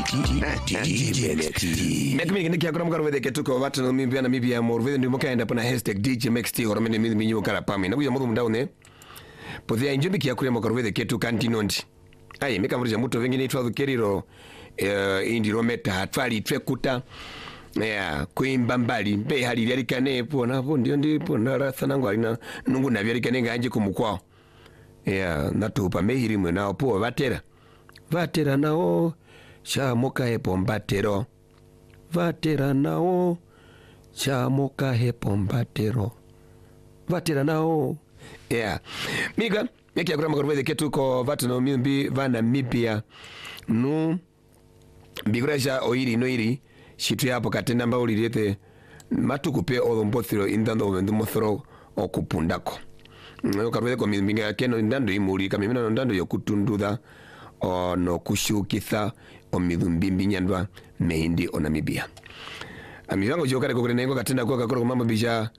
Mekmi ni kiakura mkaro wede ketuko watu na mimi na mimi ya morvede ndi mukaenda pana #DJMXT horomene mimi minyu kara pami nakuja mudu mdaune podhia injumbi kiakura mkaro wede ketu kantinondi ayi meka murija muto vengine itwa keriro indiro meta twali twekuta ya kuimba mbali mbe hali yalikane pona hapo ndio ndipo naratha ngo alina nungu navyalikane nganje kumukwao ya natupa mehiri mwe nao po vatera nao chamoka hepo mbatero vatera nao chamoka hepo mbatero vatera nao yeah miga yake akura makorweze ketu ko vatu no mimbi vana mipia nu biguraja oiri noiri shitu yapo katenda mbauli lete matukupe olombothiro indando wendu mothoro okupundako karweze ko mimbi keno ndando imuri kamimina ndando yokutundudha ono kushukitha omidhumbimbi nyandwa mehindi onamibia amivango jokare kokrenengo katenda kwa kakoro mambo bija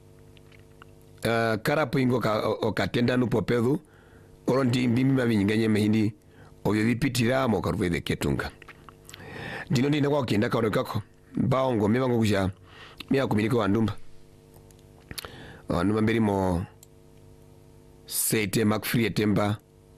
karapo ingo okatenda nupopedhu orondi mbimbi mabinyinganye mehindi obyo bipitiramo karweze ketunga dino ndina kwa kienda kako baongo mivango kuja mia kumiliko wandumba numba mberi mo sete makfri etemba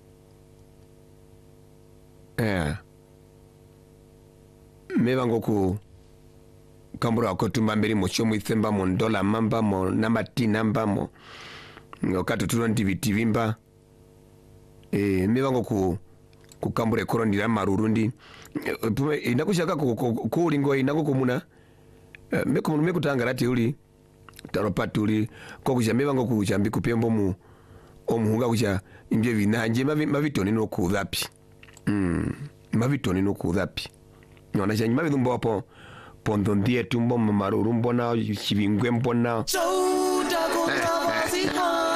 mevango ku kambura ko tumbamberi mo chomu ithemba mo ndola mamba mo namati namba mo ngokatu turonti vitivimba mevango ku kambure korondira marurundi inakushaka ku lingo inako kumuna mekutangara uli taropatuli ko kuja mevango ku jambi kupembo mu omuhunga kuja imbye vinanje mavitoni no kudhapi mavitoni no kudhapi nona chanyi mavithumbo hapo pondo ndie tumbo maruru mbona chivingwe mbona